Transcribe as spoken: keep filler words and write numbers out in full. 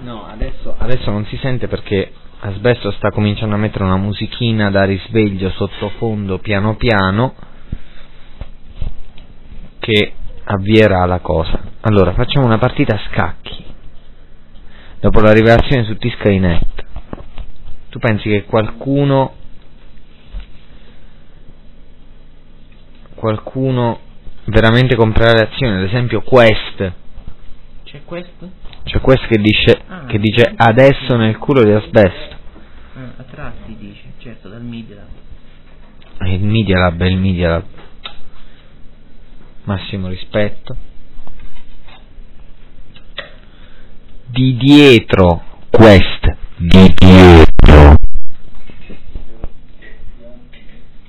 No, adesso, adesso non si sente perché Asbesto sta cominciando a mettere una musichina da risveglio sottofondo piano piano che avvierà la cosa. Allora, facciamo una partita a scacchi. Dopo la rivelazione su T-Skynet, tu pensi che qualcuno qualcuno veramente comprerà le azioni? Ad esempio Quest. C'è questo? C'è Quest che dice, ah, che dice adesso nel culo di Asbesto. Ah, a tratti dice, certo, dal Media Lab. Il Media Lab è il Media Lab. Massimo rispetto. Di dietro Quest, di dietro.